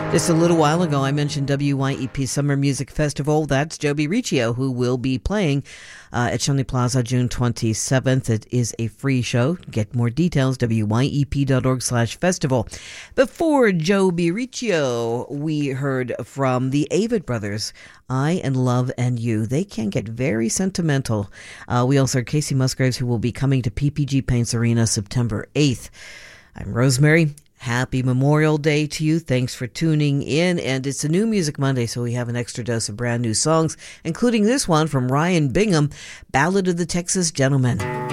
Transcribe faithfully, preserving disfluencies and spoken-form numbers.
Just a little while ago, I mentioned W Y E P Summer Music Festival. That's Joby Riccio, who will be playing uh, at Shanley Plaza June twenty-seventh. It is a free show. Get more details, W Y E P dot org slash festival. Before Joby Riccio, we heard from the Avett Brothers, I and Love and You. They can get very sentimental. Uh, we also heard Casey Musgraves, who will be coming to P P G Paints Arena September eighth. I'm Rosemary. Happy Memorial Day to you. Thanks for tuning in. And it's a new Music Monday, so we have an extra dose of brand new songs, including this one from Ryan Bingham, Ballad of the Texas Gentleman.